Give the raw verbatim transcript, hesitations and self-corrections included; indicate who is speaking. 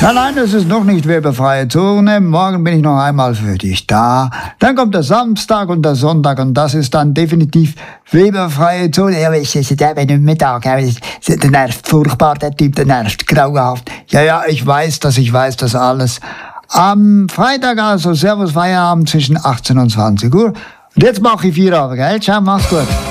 Speaker 1: Nein, nein, das ist noch nicht werbefreie Zone. Morgen bin ich noch einmal für dich da. Dann kommt der Samstag und der Sonntag und das ist dann definitiv werbefreie Zone. Ja, aber es ist ja nicht mehr da. Der nervt furchtbar, der Typ, der nervt grauenhaft. Ja, ja, ich weiß das, ich weiß das alles. Am Freitag also Servus Feierabend zwischen achtzehn und zwanzig Uhr. Und jetzt mache ich Feierabend, gell? Ciao, mach's gut.